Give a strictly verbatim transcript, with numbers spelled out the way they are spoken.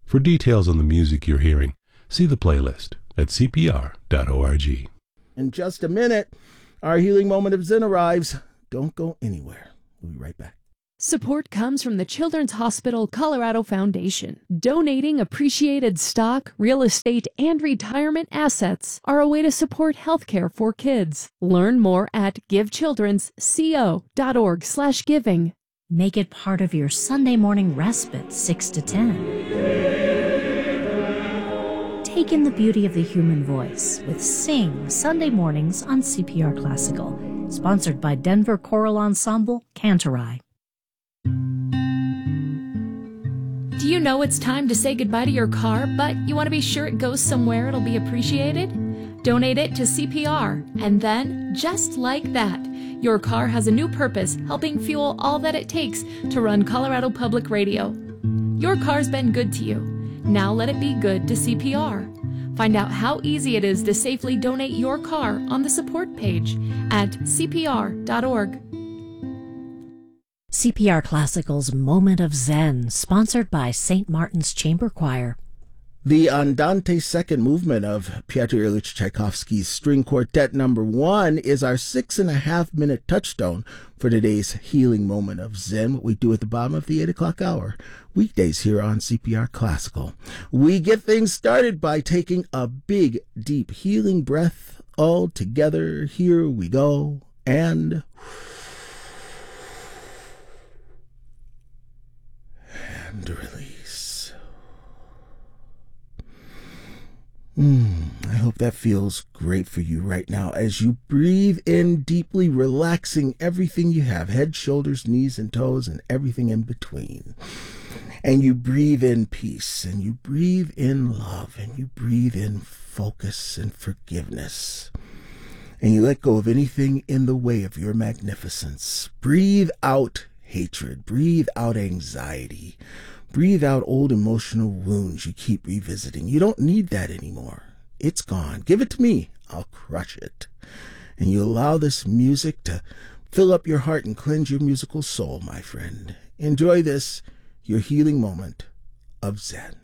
For details on the music you're hearing, see the playlist at c p r dot org. In just a minute, our healing moment of Zen arrives. Don't go anywhere. We'll be right back. Support comes from the Children's Hospital Colorado Foundation. Donating appreciated stock, real estate, and retirement assets are a way to support healthcare for kids. Learn more at givechildrensco.org slash giving. Make it part of your Sunday morning respite, six to ten. Take in the beauty of the human voice with Sing Sunday mornings on C P R Classical. Sponsored by Denver Choral Ensemble, Cantorai. Do you know it's time to say goodbye to your car, but you want to be sure it goes somewhere it'll be appreciated? Donate it to C P R, and then, just like that, your car has a new purpose, helping fuel all that it takes to run Colorado Public Radio. Your car's been good to you. Now let it be good to C P R. Find out how easy it is to safely donate your car on the support page at c p r dot org. C P R Classical's Moment of Zen, sponsored by Saint Martin's Chamber Choir. The Andante second movement of Pyotr Ilyich Tchaikovsky's String Quartet number one is our six and a half minute touchstone for today's healing moment of Zen, what we do at the bottom of the eight o'clock hour, weekdays here on C P R Classical. We get things started by taking a big, deep healing breath all together. Here we go. And... and release. Mm, I hope that feels great for you right now as you breathe in deeply, relaxing everything you have, head, shoulders, knees, and toes, and everything in between. And you breathe in peace, and you breathe in love, and you breathe in focus and forgiveness. And you let go of anything in the way of your magnificence. Breathe out hatred. Breathe out anxiety. Breathe out old emotional wounds you keep revisiting. You don't need that anymore. It's gone. Give it to me. I'll crush it. And you allow this music to fill up your heart and cleanse your musical soul, my friend. Enjoy this, your healing moment of Zen.